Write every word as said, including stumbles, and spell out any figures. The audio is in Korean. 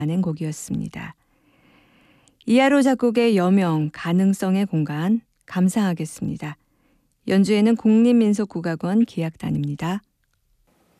하는 곡이었습니다. 이하로 작곡의 여명, 가능성의 공간 감상하겠습니다. 연주에는 국립민속국악원 기악단입니다.